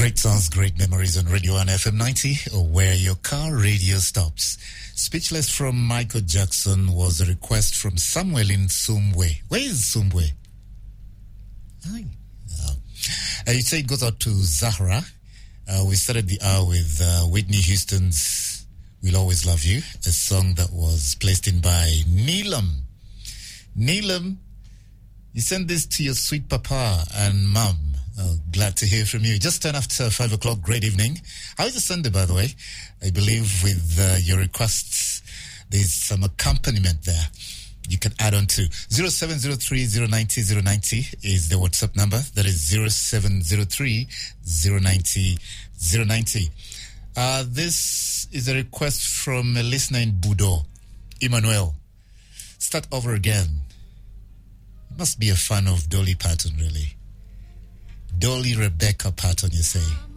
Great songs, great memories on Radio 1 FM 90, or where your car radio stops. Speechless from Michael Jackson was a request from Samuel in Sumwe. Where is Sumwe? You say it goes out to Zahra. We started the hour with Whitney Houston's We'll Always Love You, a song that was placed in by Neelam. Neelam, you sent this to your sweet papa and mum. Oh, glad to hear from you. Just turned after 5 o'clock. Great evening. How is the Sunday, by the way? I believe with your requests, there's some accompaniment there you can add on to. 0703-090-090 is the WhatsApp number. That is 0703-090-090. This is a request from a listener in Budo, Emmanuel. Start over again. You must be a fan of Dolly Parton, really. Dolly Rebecca Parton, you say.